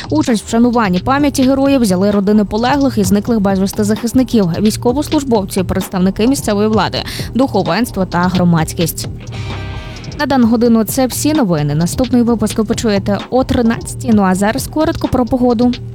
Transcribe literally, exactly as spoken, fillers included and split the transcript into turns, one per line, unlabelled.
Участь в вшануванні пам'яті героїв взяли родини полеглих і зниклих безвісти захисників, військовослужбовці, представники місцевої влади, духовенство та громадськість. На дану годину це всі новини. Наступний випуск ви почуєте о тринадцятій. Ну а зараз коротко про погоду.